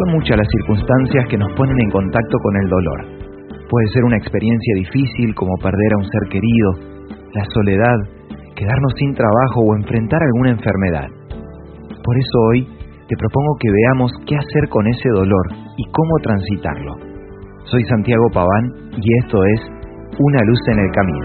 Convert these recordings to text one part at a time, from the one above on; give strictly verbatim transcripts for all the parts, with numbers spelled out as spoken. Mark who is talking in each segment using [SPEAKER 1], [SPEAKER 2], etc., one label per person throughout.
[SPEAKER 1] Son muchas las circunstancias que nos ponen en contacto con el dolor. Puede ser una experiencia difícil como perder a un ser querido, la soledad, quedarnos sin trabajo o enfrentar alguna enfermedad. Por eso hoy te propongo que veamos qué hacer con ese dolor y cómo transitarlo. Soy Santiago Paván y esto es Una luz en el camino.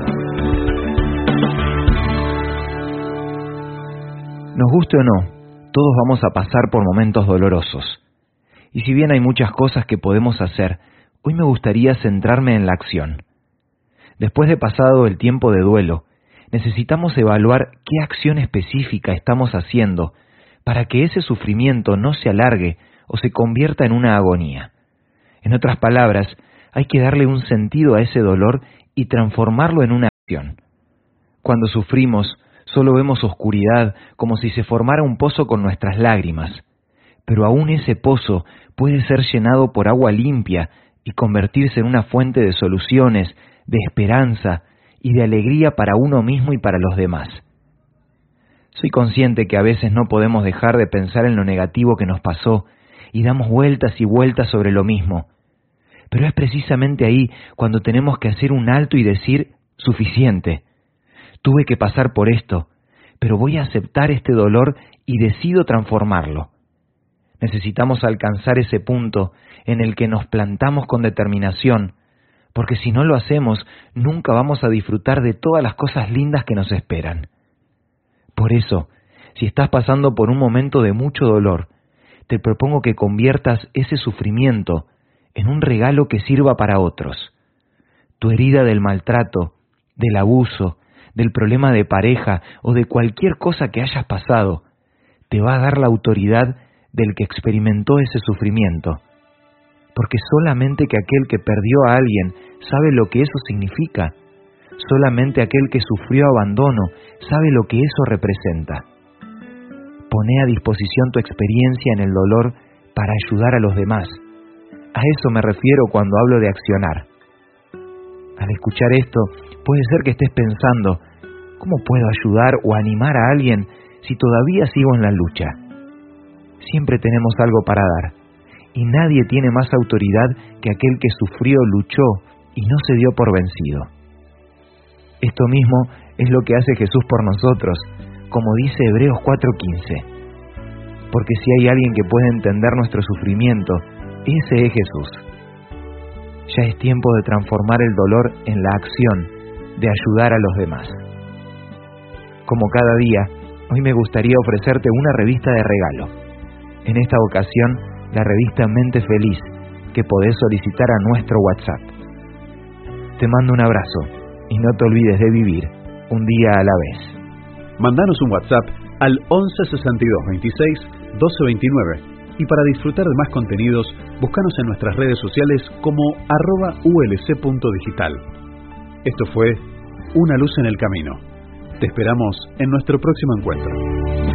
[SPEAKER 1] Nos guste o no, todos vamos a pasar por momentos dolorosos. Y si bien hay muchas cosas que podemos hacer, hoy me gustaría centrarme en la acción. Después de pasado el tiempo de duelo, necesitamos evaluar qué acción específica estamos haciendo para que ese sufrimiento no se alargue o se convierta en una agonía. En otras palabras, hay que darle un sentido a ese dolor y transformarlo en una acción. Cuando sufrimos, solo vemos oscuridad como si se formara un pozo con nuestras lágrimas, pero aún ese pozo puede ser llenado por agua limpia y convertirse en una fuente de soluciones, de esperanza y de alegría para uno mismo y para los demás. Soy consciente que a veces no podemos dejar de pensar en lo negativo que nos pasó y damos vueltas y vueltas sobre lo mismo, pero es precisamente ahí cuando tenemos que hacer un alto y decir, suficiente. Tuve que pasar por esto, pero voy a aceptar este dolor y decido transformarlo. Necesitamos alcanzar ese punto en el que nos plantamos con determinación, porque si no lo hacemos, nunca vamos a disfrutar de todas las cosas lindas que nos esperan. Por eso, si estás pasando por un momento de mucho dolor, te propongo que conviertas ese sufrimiento en un regalo que sirva para otros. Tu herida del maltrato, del abuso, del problema de pareja o de cualquier cosa que hayas pasado, te va a dar la autoridad del que experimentó ese sufrimiento. Porque solamente que aquel que perdió a alguien sabe lo que eso significa. Solamente aquel que sufrió abandono sabe lo que eso representa. Poné a disposición tu experiencia en el dolor para ayudar a los demás. A eso me refiero cuando hablo de accionar. Al escuchar esto, puede ser que estés pensando, ¿cómo puedo ayudar o animar a alguien si todavía sigo en la lucha? Siempre tenemos algo para dar, y nadie tiene más autoridad que aquel que sufrió, luchó y no se dio por vencido. Esto mismo es lo que hace Jesús por nosotros, como dice Hebreos cuatro quince. Porque si hay alguien que puede entender nuestro sufrimiento, ese es Jesús. Ya es tiempo de transformar el dolor en la acción de ayudar a los demás. Como cada día, hoy me gustaría ofrecerte una revista de regalo. En esta ocasión, la revista Mente Feliz, que podés solicitar a nuestro WhatsApp. Te mando un abrazo y no te olvides de vivir un día a la vez.
[SPEAKER 2] Mandanos un WhatsApp al once sesenta y dos veintiséis doce veintinueve y para disfrutar de más contenidos, búscanos en nuestras redes sociales como arroba ulc.digital. Esto fue Una luz en el camino. Te esperamos en nuestro próximo encuentro.